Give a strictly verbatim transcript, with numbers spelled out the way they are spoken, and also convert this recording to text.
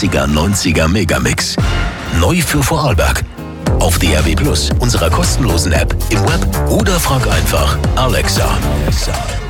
achtziger neunziger Megamix. Neu für Vorarlberg. Auf D A B Plus, unserer kostenlosen App, im Web oder frag einfach Alexa. Alexa.